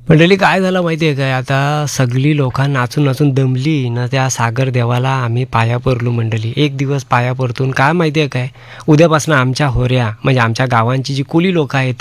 मंडळी काय झालं माहिती आहे काय, आता सगळी लोकं नाचून नाचून दमली ना, त्या सागर देवाला आम्ही पाया पडलो मंडळी. एक दिवस पाया पडतून काय माहिती आहे काय, उद्यापासून आमच्या होऱ्या म्हणजे आमच्या गावांची जी कुली लोकं आहेत